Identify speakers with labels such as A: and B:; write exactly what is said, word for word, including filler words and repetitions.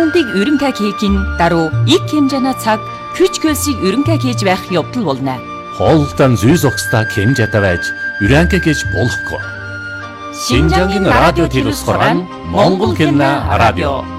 A: амтнуудыг өрөнкаг хийхин даруй их хэмжээний цаг күч хөлсийг өрөнкаг хийж байх явдал болно.
B: Хоолтон зүй зогсдоо хэмжээтэй байж өрөнкаг хийж болохгүй. Шинжангийн радио төлөвлөсөн Монгол хэлний радио